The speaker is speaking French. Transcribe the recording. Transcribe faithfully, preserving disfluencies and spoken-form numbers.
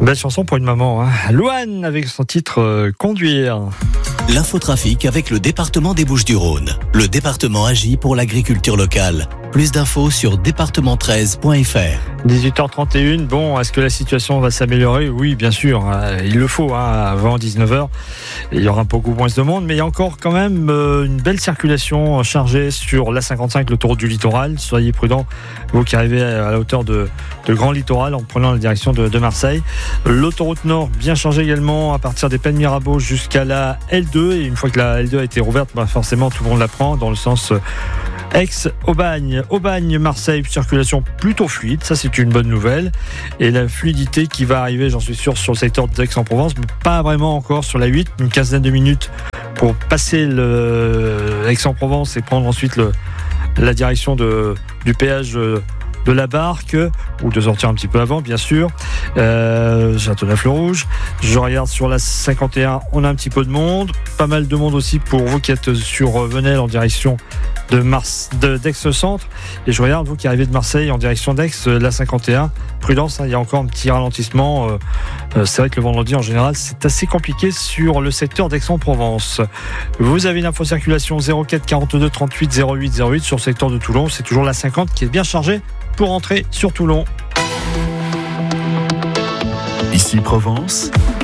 Belle chanson pour une maman, hein. Louane avec son titre euh, Conduire. L'infotrafic avec le département des Bouches-du-Rhône. Le département agit pour l'agriculture locale. Plus d'infos sur département treize point f r. dix-huit heures trente et une, bon, est-ce que la situation va s'améliorer ? Oui, bien sûr, hein, il le faut, hein, avant dix-neuf heures. Il y aura beaucoup moins de monde, mais il y a encore quand même euh, une belle circulation chargée sur l'A cinquante-cinq, l'autoroute du littoral. Soyez prudents, vous qui arrivez à la hauteur de, de Grand Littoral en prenant la direction de, de Marseille. L'autoroute Nord, bien chargée également à partir des Pennes Mirabeau jusqu'à la L deux. Et une fois que la L deux a été rouverte, bah forcément tout le monde la prend dans le sens euh, Aix-Aubagne. Aubagne-Marseille, circulation plutôt fluide, ça c'est une bonne nouvelle. Et la fluidité qui va arriver, j'en suis sûr, sur le secteur d'Aix-en-Provence, mais pas vraiment encore sur la huit, une quinzaine de minutes pour passer le Aix-en-Provence et prendre ensuite le, la direction de, du péage de la Barque, ou de sortir un petit peu avant, bien sûr. Euh, Châteauneuf-le-Rouge. Je regarde sur la cinquante et un, on a un petit peu de monde. Pas mal de monde aussi pour vous qui êtes sur Venelle en direction de Mars, de, d'Aix-Centre. Et je regarde vous qui arrivez de Marseille en direction d'Aix, la cinquante et un. Prudence, hein, il y a encore un petit ralentissement. Euh, euh, c'est vrai que le vendredi, en général, c'est assez compliqué sur le secteur d'Aix-en-Provence. Vous avez une info circulation zéro quatre quarante-deux trente-huit zéro huit zéro huit sur le secteur de Toulon. C'est toujours la cinquante qui est bien chargée pour entrer sur Toulon. Ici Provence,